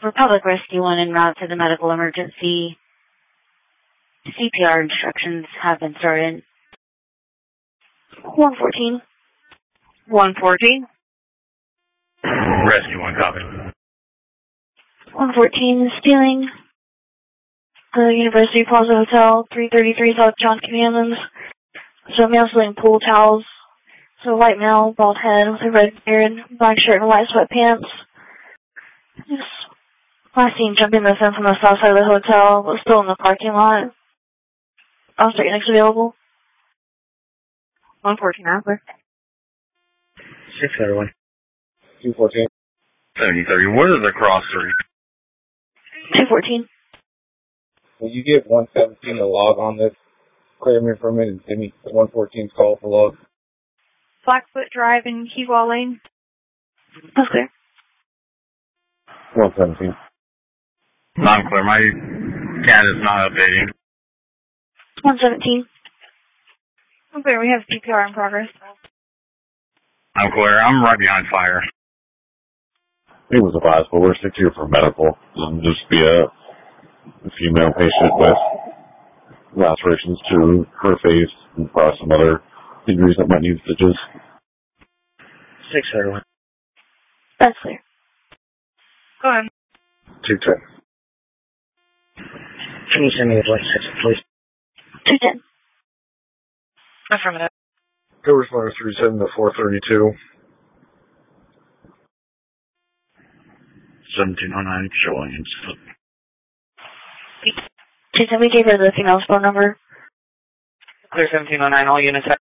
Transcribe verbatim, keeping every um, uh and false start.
For public rescue one en route to the medical emergency, C P R instructions have been started. one fourteen. one fourteen. Rescue one, copy. one fourteen, stealing the University Plaza Hotel, three thirty-three South John Commandments. So male selling pool towels. So a white male, bald head with a red beard, black shirt and white sweatpants. Just last seen jumping the fence on the south side of the hotel, but still in the parking lot. Officer next available. one fourteen, Alpha. six everyone. two fourteen. seventy thirty. What is the cross three? two fourteen. Will you give one seventeen a log on this? Clear me for a minute and give me one fourteen's call for log. Blackfoot Drive in Keywall Lane. That's clear. one seventeen. Non clear. My cat is not updating. one seventeen. Okay, we have C P R in progress. I'm clear. I'm right behind fire. It was advisable. We're six here for medical. It'll just be a, a female patient with lacerations to her face and probably some other injuries that might need stitches. six everyone. That's clear. Go ahead. two ten. Can you send me a blank section, please? two ten. Affirmative. Go responder three seven to four thirty-two. seventeen oh nine, showing. two ten, we gave her the female's phone number. Clear seventeen oh nine, all units.